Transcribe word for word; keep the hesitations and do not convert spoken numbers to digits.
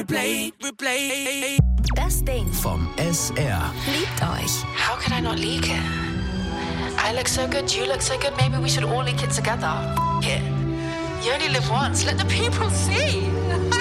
Replay, replay. Das Ding vom S R. liebt euch. How could I not leak it? I look so good, you look so good, maybe we should all leak it together. F- it. You only live once, let the people see.